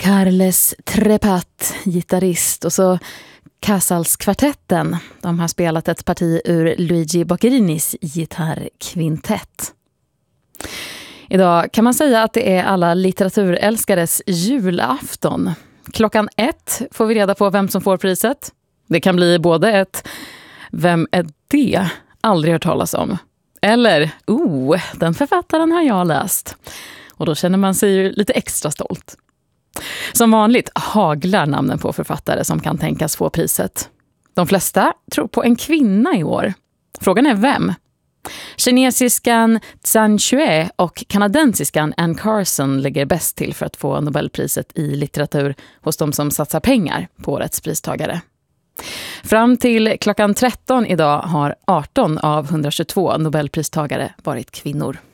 Carles Trepat, gitarrist, och så Casals-kvartetten. De har spelat ett parti ur Luigi Boccarinis gitarrkvintett. Idag kan man säga att det är alla litteraturälskares julafton. 1:00 får vi reda på vem som får priset. Det kan bli både ett "Vem är det?" aldrig hört talas om. Eller, den författaren har jag läst. Och då känner man sig ju lite extra stolt. Som vanligt haglar namnen på författare som kan tänkas få priset. De flesta tror på en kvinna i år. Frågan är vem? Kinesiskan Zhang Xue och kanadensiskan Anne Carson ligger bäst till för att få Nobelpriset i litteratur hos de som satsar pengar på årets pristagare. Fram till 13:00 idag har 18 av 122 Nobelpristagare varit kvinnor.